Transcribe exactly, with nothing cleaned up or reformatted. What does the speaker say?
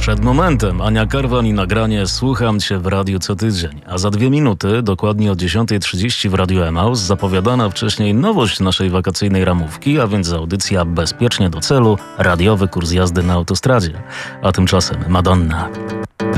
Przed momentem Ania Karwan i nagranie Słucham Cię w radiu co tydzień, a za dwie minuty, dokładnie o dziesiąta trzydzieści w Radiu Emaus, zapowiadana wcześniej nowość naszej wakacyjnej ramówki, a więc audycja Bezpiecznie do celu, radiowy kurs jazdy na autostradzie. A tymczasem Madonna.